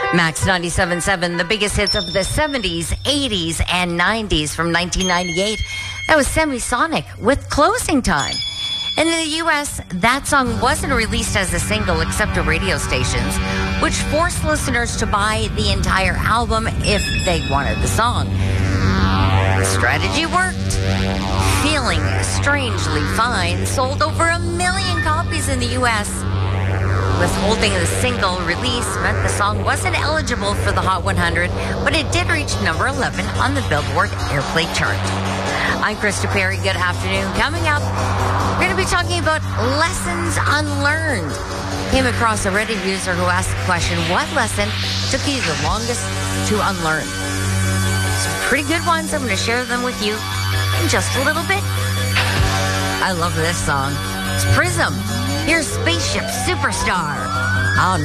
Max 97.7, the biggest hits of the 70s, 80s, and 90s from 1998. That was Semisonic with Closing Time. And in the U.S., that song wasn't released as a single except to radio stations, which forced listeners to buy the entire album if they wanted the song. The strategy worked. Feeling Strangely Fine sold over 1 million copies in the U.S. Withholding the single release meant the song wasn't eligible for the Hot 100, but it did reach number 11 on the Billboard Airplay chart. I'm Krista Perry. Good afternoon. Coming up, we're going to be talking about lessons unlearned. Came across a Reddit user who asked the question, what lesson took you the longest to unlearn? Some pretty good ones. I'm going to share them with you in just a little bit. I love this song. It's Prism. Here's Spaceship Superstar on